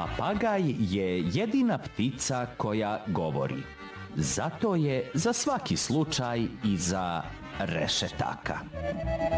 Papagaj je jedina ptica koja govori. Zato je za svaki slučaj iza rešetaka.